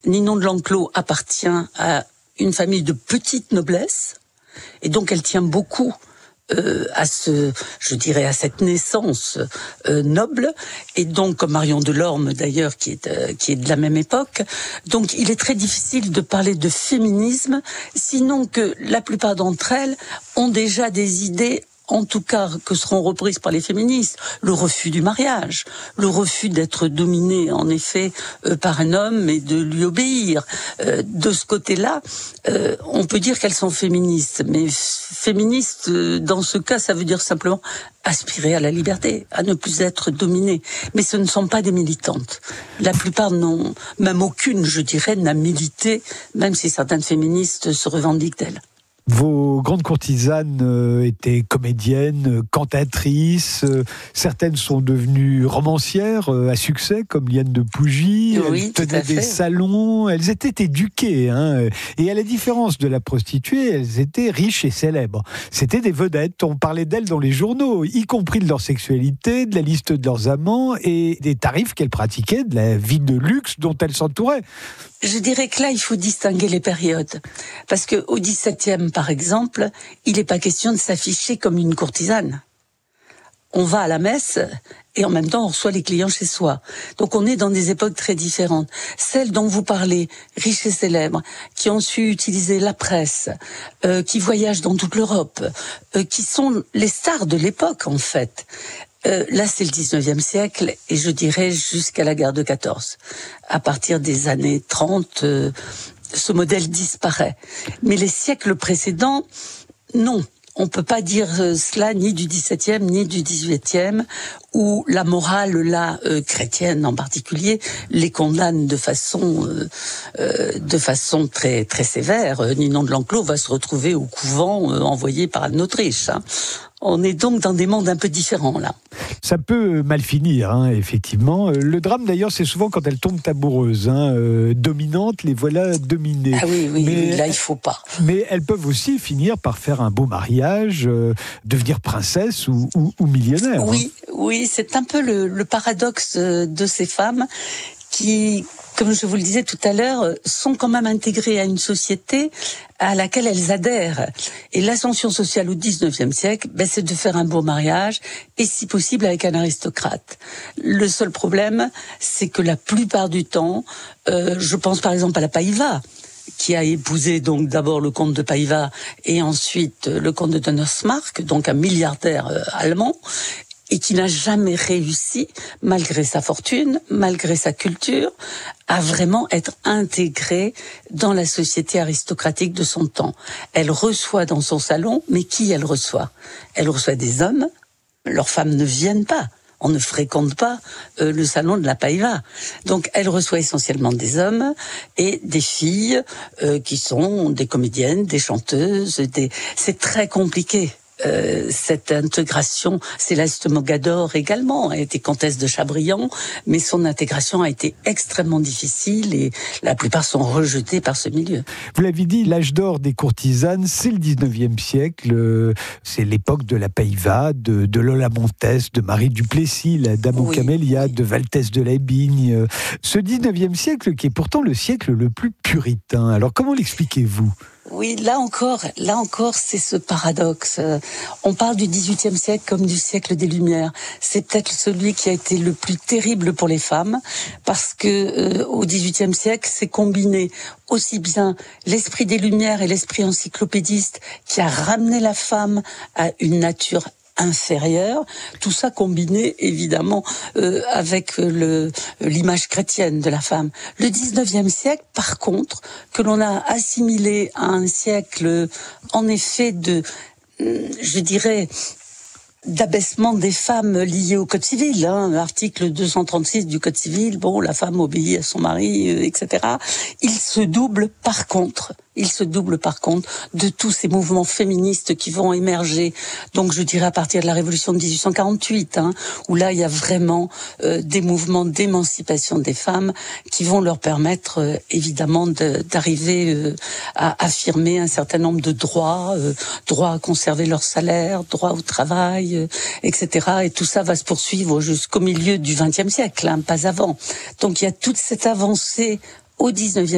Ninon de Lenclos appartient à une famille de petite noblesse, et donc elle tient beaucoup à cette naissance noble, et donc comme Marion Delorme d'ailleurs qui est de la même époque. Donc il est très difficile de parler de féminisme, sinon que la plupart d'entre elles ont déjà des idées, en tout cas que seront reprises par les féministes, le refus du mariage, le refus d'être dominé en effet par un homme et de lui obéir. De ce côté-là, on peut dire qu'elles sont féministes, mais féministes dans ce cas, ça veut dire simplement aspirer à la liberté, à ne plus être dominées. Mais ce ne sont pas des militantes. La plupart n'ont, même aucune, je dirais, n'a milité, même si certaines féministes se revendiquent d'elles. Vos grandes courtisanes étaient comédiennes, cantatrices, certaines sont devenues romancières à succès, comme Liane de Pougy, oui, elles tenaient des salons, elles étaient éduquées, et à la différence de la prostituée, elles étaient riches et célèbres. C'était des vedettes, on parlait d'elles dans les journaux, y compris de leur sexualité, de la liste de leurs amants, et des tarifs qu'elles pratiquaient, de la vie de luxe dont elles s'entouraient. Je dirais que là, il faut distinguer les périodes. Parce qu'au XVIIe, par exemple, il n'est pas question de s'afficher comme une courtisane. On va à la messe et en même temps, on reçoit les clients chez soi. Donc on est dans des époques très différentes. Celles dont vous parlez, riches et célèbres, qui ont su utiliser la presse, qui voyagent dans toute l'Europe, qui sont les stars de l'époque, en fait. Là, c'est le 19e siècle, et je dirais jusqu'à la guerre de 14. À partir des années 30, ce modèle disparaît. Mais les siècles précédents, non. On peut pas dire cela ni du XVIIe ni du XVIIIe, où la morale, chrétienne en particulier, les condamne de façon très très sévère. Ninon de Lenclos va se retrouver au couvent envoyé par Anne d'Autriche. On est donc dans des mondes un peu différents là. Ça peut mal finir, effectivement. Le drame, d'ailleurs, c'est souvent quand elles tombent amoureuses. Dominantes, les voilà dominées. Ah oui, là, il faut pas. Mais elles peuvent aussi finir par faire un beau mariage, devenir princesse ou millionnaire. Oui, c'est un peu le paradoxe de ces femmes qui, comme je vous le disais tout à l'heure, sont quand même intégrées à une société à laquelle elles adhèrent. Et l'ascension sociale au XIXe siècle, c'est de faire un beau mariage, et si possible avec un aristocrate. Le seul problème, c'est que la plupart du temps, je pense par exemple à la Paiva, qui a épousé donc d'abord le comte de Paiva et ensuite le comte de Donnersmarck, donc un milliardaire allemand, et qui n'a jamais réussi, malgré sa fortune, malgré sa culture, à vraiment être intégrée dans la société aristocratique de son temps. Elle reçoit dans son salon, mais qui elle reçoit ? Elle reçoit des hommes, leurs femmes ne viennent pas. On ne fréquente pas le salon de la Paiva. Donc elle reçoit essentiellement des hommes et des filles qui sont des comédiennes, des chanteuses. C'est très compliqué. Cette intégration, Céleste Mogador également a été comtesse de Chabriand, mais son intégration a été extrêmement difficile et la plupart sont rejetés par ce milieu. Vous l'avez dit, l'âge d'or des courtisanes, c'est le 19e siècle, c'est l'époque de la Paiva, de Lola Montès, de Marie Duplessis, la dame aux camélias, de Valtès de la Bigne. Ce 19e siècle qui est pourtant le siècle le plus puritain. Alors comment l'expliquez-vous ? Oui, là encore, c'est ce paradoxe. On parle du XVIIIe siècle comme du siècle des Lumières. C'est peut-être celui qui a été le plus terrible pour les femmes, parce que au XVIIIe siècle, c'est combiné aussi bien l'esprit des Lumières et l'esprit encyclopédiste qui a ramené la femme à une nature inférieure, tout ça combiné évidemment avec l'image chrétienne de la femme. Le 19e siècle, par contre, que l'on a assimilé à un siècle en effet je dirais, d'abaissement des femmes liées au Code civil, article 236 du Code civil, la femme obéit à son mari, etc. Il se double par contre de tous ces mouvements féministes qui vont émerger. Donc je dirais à partir de la Révolution de 1848, où là il y a vraiment des mouvements d'émancipation des femmes qui vont leur permettre évidemment d'arriver à affirmer un certain nombre de droits, droit à conserver leur salaire, droit au travail, etc. Et tout ça va se poursuivre jusqu'au milieu du XXe siècle, pas avant. Donc il y a toute cette avancée au XIXe